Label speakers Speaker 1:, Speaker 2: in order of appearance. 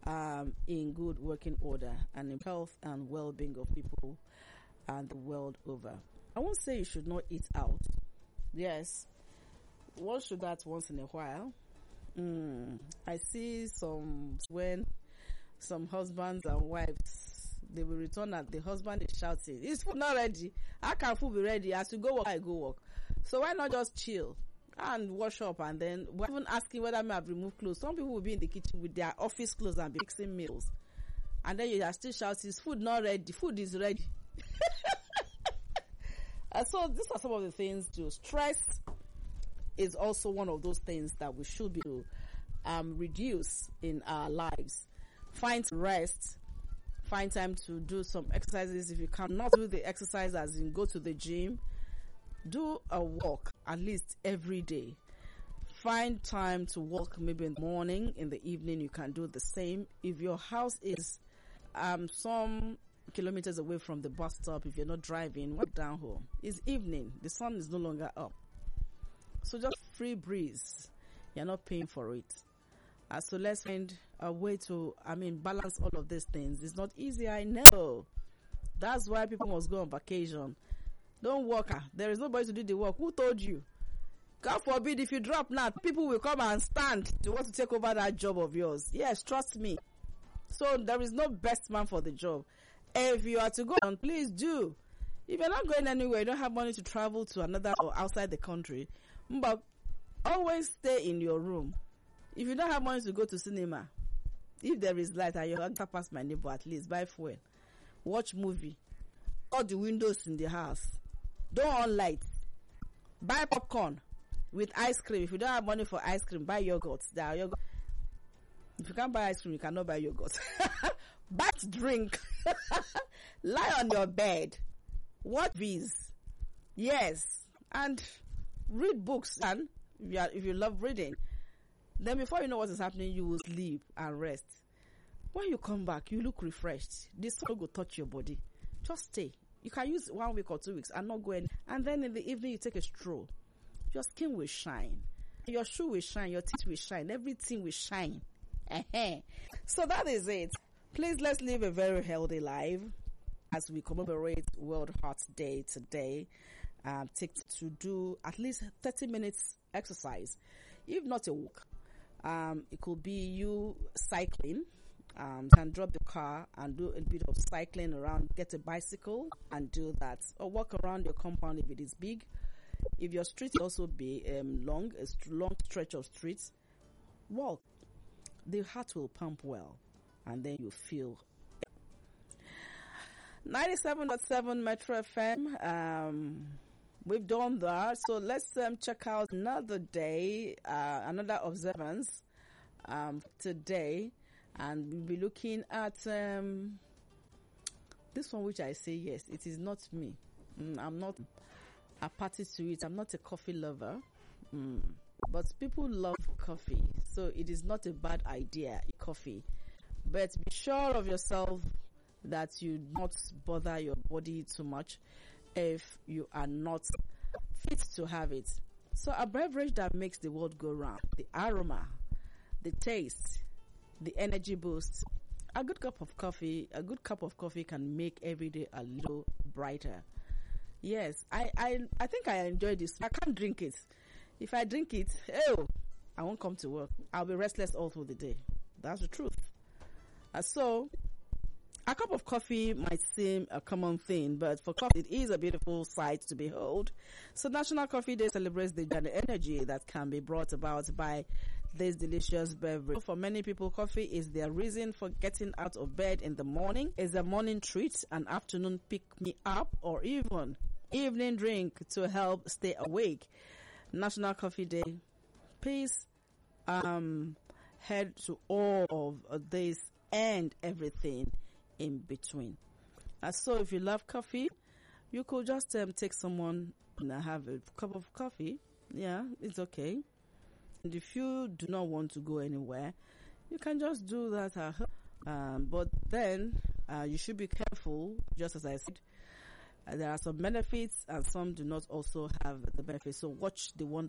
Speaker 1: in good working order and in health and well-being of people and the world over. I won't say you should not eat out. Yes, one should that once in a while. I see when some husbands and wives, they will return and the husband is shouting, "Is food not ready? How can food be ready? As you go work, I go work." So why not just chill and wash up, and then we're even asking whether I may have removed clothes. Some people will be in the kitchen with their office clothes and be mixing meals, and then you are still shouting, "Is food not ready? Food is ready." And so these are some of the things to stress. Is also one of those things that we should be reduce in our lives. Find rest, find time to do some exercises. If you cannot do the exercise as in go to the gym, do a walk at least every day. Find time to walk maybe in the morning, in the evening you can do the same. If your house is some kilometers away from the bus stop, if you're not driving, walk down home. It's evening, the sun is no longer up. So just free breeze. You're not paying for it. So let's find a way to, balance all of these things. It's not easy, I know. That's why people must go on vacation. Don't work. There is nobody to do the work. Who told you? God forbid if you drop now, people will come and stand to want to take over that job of yours. Yes, trust me. So there is no best man for the job. If you are to go on, please do. If you're not going anywhere, you don't have money to travel to another or outside the country, but always stay in your room. If you don't have money to go to cinema, if there is light and you're going past my neighbor, at least buy fuel, watch movie, all the windows in the house, don't on lights, buy popcorn with ice cream. If you don't have money for ice cream, buy yogurt. There are yogurt. If you can't buy ice cream, you cannot buy yogurt. Buy drink. Lie on your bed, watch these, yes, and read books. And if you love reading, then before you know what is happening, you will sleep and rest. When you come back, you look refreshed. This sun will touch your body. Just stay. You can use 1 week or 2 weeks and not go in. And then in the evening, you take a stroll. Your skin will shine. Your shoe will shine. Your teeth will shine. Everything will shine. So that is it. Please, let's live a very healthy life as we commemorate World Heart Day today. Take to do at least 30 minutes exercise, if not a walk. It could be you cycling. Can drop the car and do a bit of cycling around, get a bicycle and do that, or walk around your compound if it is big. If your street is also be a long stretch of streets, walk. The heart will pump well, and then you feel. 97.7 Metro FM. We've done that, so let's check out another day, another observance today. And we'll be looking at this one, which I say, yes, it is not me. I'm not a party to it. I'm not a coffee lover. But people love coffee. So it is not a bad idea, coffee. But be sure of yourself that you not bother your body too much if you are not fit to have it. So a beverage that makes the world go round. The aroma, the taste, the energy boost. A good cup of coffee can make every day a little brighter. Yes, I think I enjoy this. I can't drink it. If I drink it, I won't come to work. I'll be restless all through the day. That's the truth. So a cup of coffee might seem a common thing, but for coffee, it is a beautiful sight to behold. So National Coffee Day celebrates the energy that can be brought about by this delicious beverage. For many people, coffee is their reason for getting out of bed in the morning. It's a morning treat, an afternoon pick-me-up, or even evening drink to help stay awake. National Coffee Day. Please head to all of this and everything in between. So if you love coffee, you could just take someone and have a cup of coffee. Yeah, it's okay. And if you do not want to go anywhere, you can just do that at home. But then you should be careful, just as I said. There are some benefits and some do not also have the benefits. So watch the one